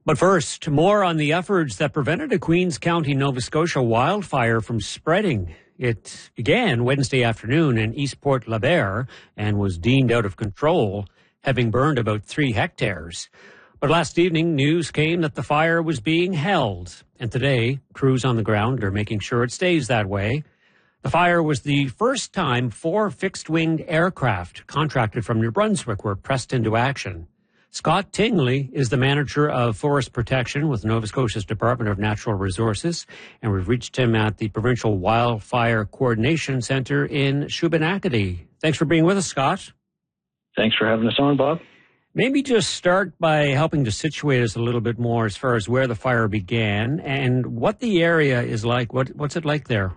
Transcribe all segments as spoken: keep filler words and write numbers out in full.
But first, more on the efforts that prevented a Queens County, Nova Scotia wildfire from spreading. It began Wednesday afternoon in Eastport Labert and was deemed out of control, having burned about three hectares. But last evening, news came that the fire was being held. And today, crews on the ground are making sure it stays that way. The fire was the first time four fixed-winged aircraft contracted from New Brunswick were pressed into action. Scott Tingley is the manager of forest protection with Nova Scotia's Department of Natural Resources, and we've reached him at the Provincial Wildfire Coordination Centre in Shubenacadie. Thanks for being with us, Scott. Thanks for having us on, Bob. Maybe just start by helping to situate us a little bit more as far as where the fire began and what the area is like. What, what's it like there?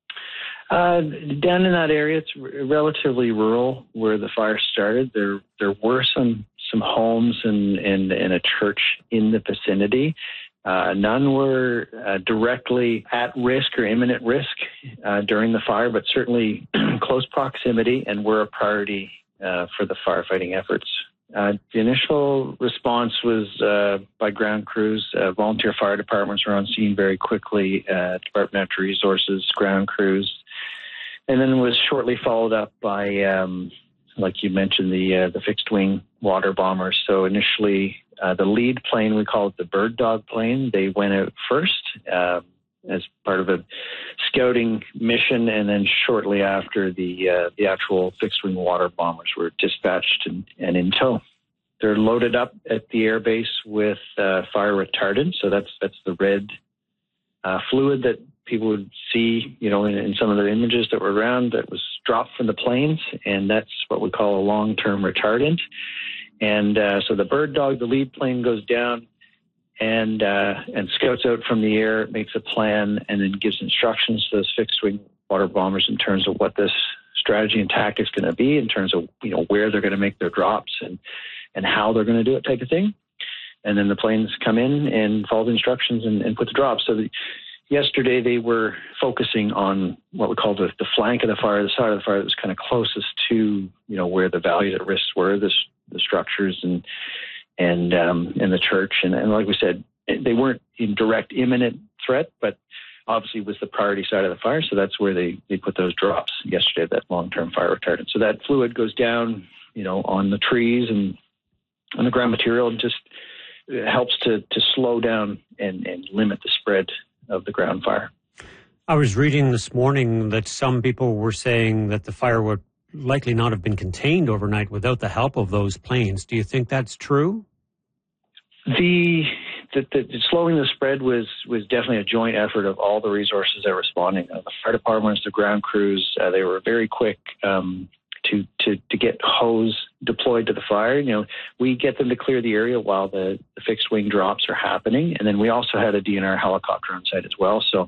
Uh, down in that area, it's r- relatively rural where the fire started. There there were some some homes and, and, and a church in the vicinity. Uh, none were uh, directly at risk or imminent risk uh, during the fire, but certainly close proximity and were a priority uh, for the firefighting efforts. Uh, the initial response was uh, by ground crews. Uh, volunteer fire departments were on scene very quickly, uh, Department of Natural Resources, ground crews, and then was shortly followed up by, um, like you mentioned, the uh, the fixed-wing water bombers. So initially, uh, the lead plane, we call it the Bird Dog plane, they went out first uh, as part of a scouting mission, and then shortly after, the uh, the actual fixed-wing water bombers were dispatched and, and in tow. They're loaded up at the airbase with uh, fire retardant, so that's that's the red uh, fluid that people would see, you know, in, in some of the images that were around that was dropped from the planes, and that's what we call a long-term retardant. And uh, so the Bird Dog, the lead plane, goes down and uh, and scouts out from the air, makes a plan, and then gives instructions to those fixed-wing water bombers in terms of what this strategy and tactics going to be, in terms of, you know, where they're going to make their drops and and how they're going to do it, type of thing. And then the planes come in and follow the instructions and, and put the drops. So the, yesterday they were focusing on what we call the, the flank of the fire, the side of the fire that was kind of closest to, you know, where the values at risk were, the, the structures and and um, and the church. And, and like we said, they weren't in direct imminent threat, but obviously was the priority side of the fire. So that's where they, they put those drops yesterday, that long-term fire retardant. So that fluid goes down, you know, on the trees and on the ground material, and just helps to, to slow down and, and limit the spread of the ground fire. I was reading this morning that some people were saying that the fire would likely not have been contained overnight without the help of those planes. Do you think that's true? The, the, the, the slowing the spread was, was definitely a joint effort of all the resources that were responding. Uh, the fire departments, the ground crews, uh, they were very quick um, to, to, to get hose deployed to the fire. You know, we get them to clear the area while the, the fixed wing drops are happening. And then we also had a D N R helicopter on site as well. So,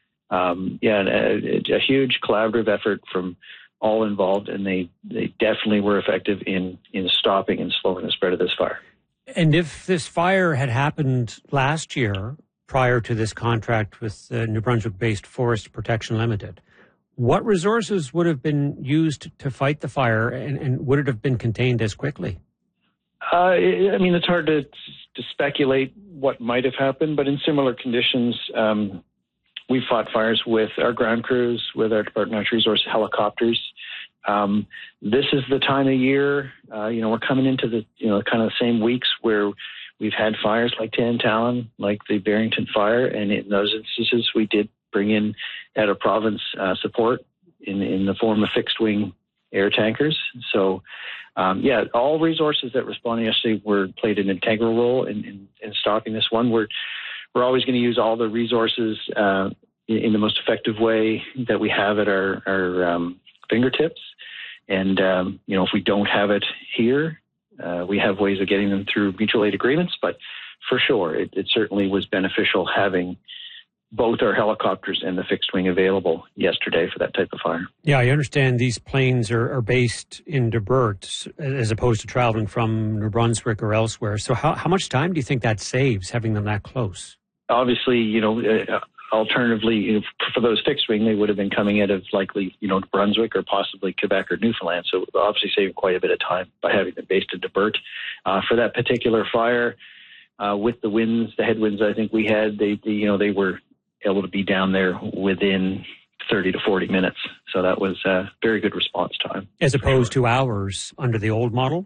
um, yeah, a, a huge collaborative effort from all involved, and they, they definitely were effective in, in stopping and slowing the spread of this fire. And if this fire had happened last year, prior to this contract with uh, New Brunswick-based Forest Protection Limited, what resources would have been used to fight the fire, and, and would it have been contained as quickly? Uh, I mean, it's hard to, to speculate what might have happened, but in similar conditions, um, we fought fires with our ground crews, with our Department of Natural Resources helicopters. Um, this is the time of year, uh, you know, we're coming into the, you know, kind of the same weeks where we've had fires like Tantallon, like the Barrington fire, and in those instances, we did bring in out of province uh, support in in the form of fixed wing air tankers. So, um, yeah, all resources that responded yesterday were played an integral role in, in, in stopping this one. We're we're always going to use all the resources uh, in, in the most effective way that we have at our our um, fingertips. And um, you know, if we don't have it here, uh, we have ways of getting them through mutual aid agreements. But for sure, it, it certainly was beneficial having both our helicopters and the fixed wing available yesterday for that type of fire. Yeah, I understand these planes are, are based in Debert as opposed to traveling from New Brunswick or elsewhere. So how, how much time do you think that saves, having them that close? Obviously, you know, uh, alternatively, you know, for those fixed wing, they would have been coming out of likely, you know, New Brunswick or possibly Quebec or Newfoundland. So obviously saving quite a bit of time by having them based in Debert. Uh, for that particular fire, uh, with the winds, the headwinds I think we had, they, they, you know, they were able to be down there within thirty to forty minutes. So that was a very good response time. As opposed to hours under the old model?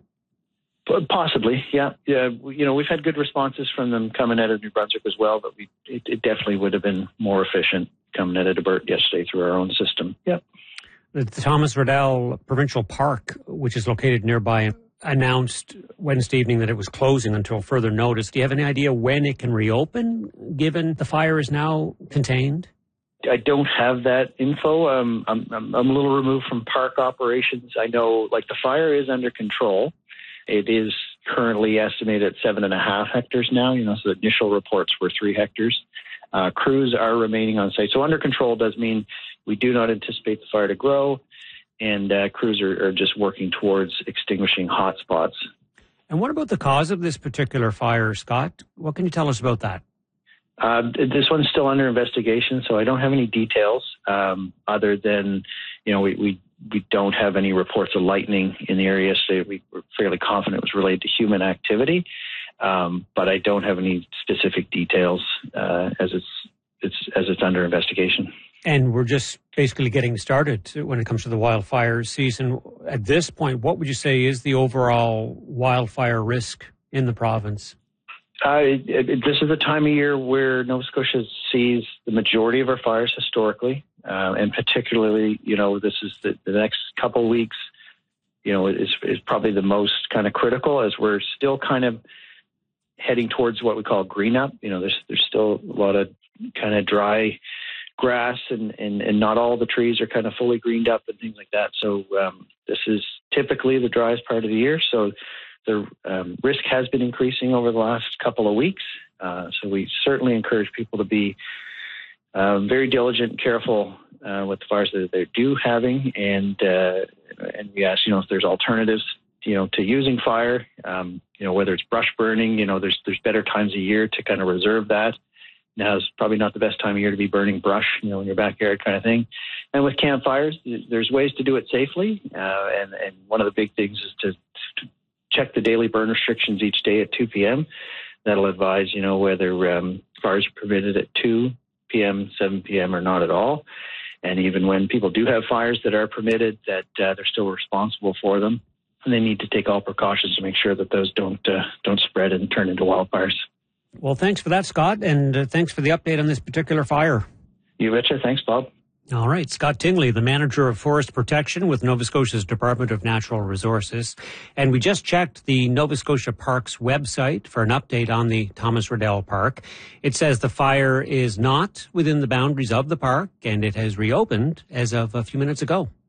Possibly, yeah. Yeah, you know, we've had good responses from them coming out of New Brunswick as well, but we, it, it definitely would have been more efficient coming out of Debert yesterday through our own system. Yeah. The Thomas Riddell Provincial Park, which is located nearby, announced Wednesday evening that it was closing until further notice. Do you have any idea when it can reopen, given the fire is now contained? I don't have that info. Um, I'm, I'm, I'm a little removed from park operations. I know, like, the fire is under control. It is currently estimated at seven and a half hectares now. You know, so the initial reports were three hectares. Uh, crews are remaining on site. So under control does mean we do not anticipate the fire to grow, and uh, crews are, are just working towards extinguishing hot spots. And what about the cause of this particular fire, Scott? What can you tell us about that? Uh, this one's still under investigation, so I don't have any details um, other than, you know, we, we we don't have any reports of lightning in the area, so we were fairly confident it was related to human activity. Um, but I don't have any specific details uh, as it's it's as it's under investigation. And we're just basically getting started when it comes to the wildfire season. At this point, what would you say is the overall wildfire risk in the province? Uh, it, it, this is the time of year where Nova Scotia sees the majority of our fires historically, uh, and particularly, you know, this is the, the next couple of weeks, you know, is, is probably the most kind of critical, as we're still kind of heading towards what we call green up. You know, there's there's still a lot of kind of dry grass, and, and, and not all the trees are kind of fully greened up and things like that. So um, this is typically the driest part of the year. So the um, risk has been increasing over the last couple of weeks. Uh, so we certainly encourage people to be um, very diligent and careful uh, with the fires that they do having. And, uh, and we ask, you know, if there's alternatives, you know, to using fire, um, you know, whether it's brush burning, you know, there's, there's better times of year to kind of reserve that. Now is probably not the best time of year to be burning brush, you know, in your backyard kind of thing. And with campfires, there's ways to do it safely. Uh, and, and one of the big things is to, to check the daily burn restrictions each day at two p.m. That'll advise, you know, whether um, fires are permitted at two p.m., seven p.m. or not at all. And even when people do have fires that are permitted, that uh, they're still responsible for them. And they need to take all precautions to make sure that those don't uh, don't spread and turn into wildfires. Well, thanks for that, Scott, and uh, thanks for the update on this particular fire. You betcha. Thanks, Bob. All right. Scott Tingley, the manager of forest protection with Nova Scotia's Department of Natural Resources. And we just checked the Nova Scotia Parks website for an update on the Thomas Riddell Park. It says the fire is not within the boundaries of the park, and it has reopened as of a few minutes ago.